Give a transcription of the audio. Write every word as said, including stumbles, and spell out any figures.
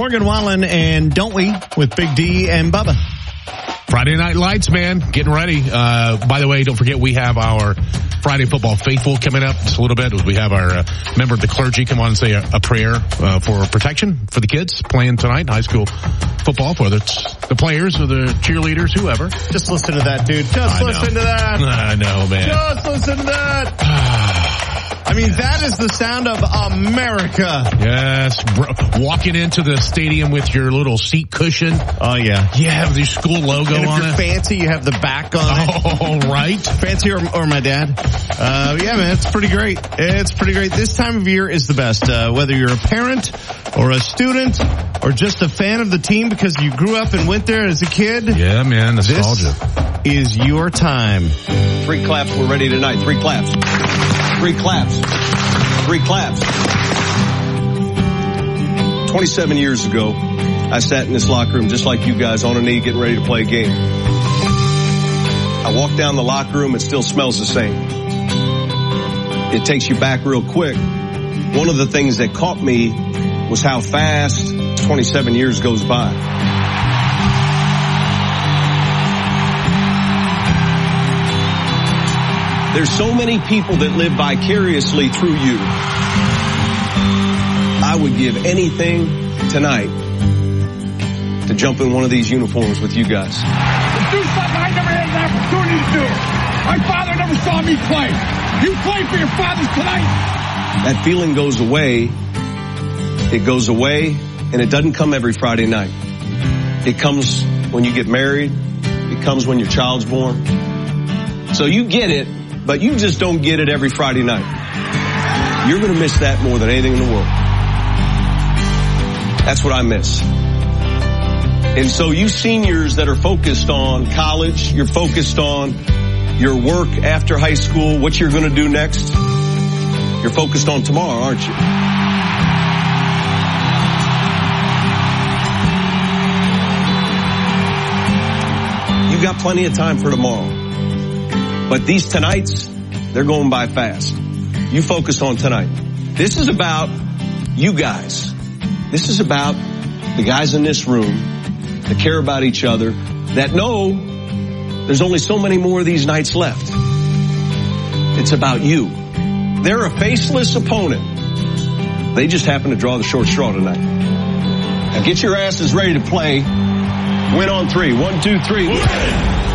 Morgan Wallen and Don't We with Big D and Bubba. Friday Night Lights, man. Getting ready. Uh, by the way, don't forget we have our Friday Football Faithful coming up just a little bit. We have our uh, member of the clergy come on and say a, a prayer uh, for protection for the kids playing tonight, high school football, whether it's the players or the cheerleaders, whoever. Just listen to that, dude. Just I listen know. to that. I know, man. Just listen to that. I mean, that is the sound of America. Yes. Bro, walking into the stadium with your little seat cushion. Oh, yeah. You have the school logo and if on you're it. fancy, you have the back on it. Oh, right. Fancy or, or my dad. Uh, yeah, man, it's pretty great. It's pretty great. This time of year is the best. Uh, whether you're a parent or a student or just a fan of the team because you grew up and went there as a kid. Yeah, man, nostalgia. This is your time. Three claps. We're ready tonight. Three claps. Three claps. Three claps. twenty-seven years ago, I sat in this locker room just like you guys on a knee getting ready to play a game. I walked down the locker room, it still smells the same. It takes you back real quick. One of the things that caught me was how fast twenty-seven years goes by. There's so many people that live vicariously through you. I would give anything tonight to jump in one of these uniforms with you guys. Do something I never had an opportunity to do. My father never saw me play. You play for your fathers tonight. That feeling goes away. It goes away, and it doesn't come every Friday night. It comes when you get married. It comes when your child's born. So you get it. But you just don't get it every Friday night. You're going to miss that more than anything in the world. That's what I miss. And so you seniors that are focused on college, you're focused on your work after high school, what you're going to do next, you're focused on tomorrow, aren't you? You got plenty of time for tomorrow. But these tonights, they're going by fast. You focus on tonight. This is about you guys. This is about the guys in this room that care about each other, that know there's only so many more of these nights left. It's about you. They're a faceless opponent. They just happen to draw the short straw tonight. Now get your asses ready to play. Win on three. One, two, three. Win.